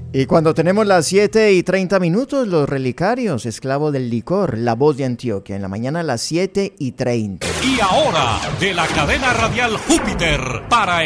Y cuando tenemos las 7:30, los relicarios, esclavo del licor, La Voz de Antioquia, en la mañana a las 7:30. Y ahora, de la cadena radial Júpiter, para